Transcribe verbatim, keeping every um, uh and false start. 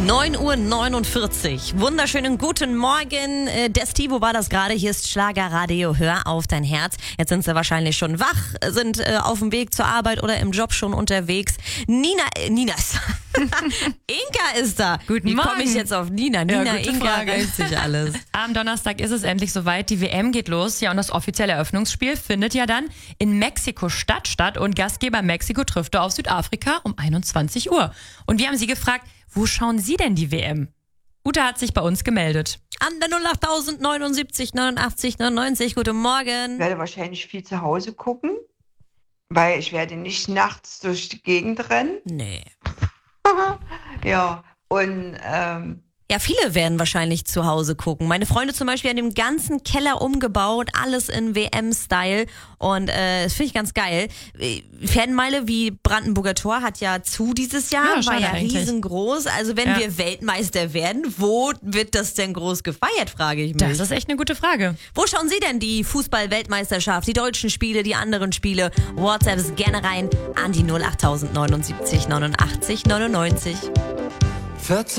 neun Uhr neunundvierzig. Wunderschönen guten Morgen. Äh, Der Stivo war das gerade. Hier ist Schlagerradio. Hör auf dein Herz. Jetzt sind sie wahrscheinlich schon wach, sind äh, auf dem Weg zur Arbeit oder im Job schon unterwegs. Nina, äh, Ninas. Inka ist da. Guten Wie Morgen. komme ich jetzt auf Nina? Ja, Nina, gute Inka, Frage. reimt sich alles. Am Donnerstag ist es endlich soweit. Die W M geht los. Ja, und das offizielle Eröffnungsspiel findet ja dann in Mexiko-Stadt statt. Und Gastgeber Mexiko trifft da auf Südafrika um einundzwanzig Uhr. Und wir haben sie gefragt, wo schauen Sie denn die W M? Ute hat sich bei uns gemeldet. An der null acht neunundsiebzig neunundachtzig neunundneunzig. Guten Morgen. Ich werde wahrscheinlich viel zu Hause gucken, weil ich werde nicht nachts durch die Gegend rennen. Nee. Ja, und ähm, Ja, viele werden wahrscheinlich zu Hause gucken. Meine Freunde zum Beispiel haben den ganzen Keller umgebaut, alles in W M-Style. Und äh, das finde ich ganz geil. Fanmeile wie Brandenburger Tor hat ja zu dieses Jahr, Ja, war schade ja eigentlich. riesengroß. Also wenn Ja. wir Weltmeister werden, wo wird das denn groß gefeiert, frage ich mich. Das ist echt eine gute Frage. Wo schauen Sie denn die Fußball-Weltmeisterschaft, die deutschen Spiele, die anderen Spiele? WhatsApps gerne rein an die null acht neunundsiebzig neunundachtzig neunundneunzig.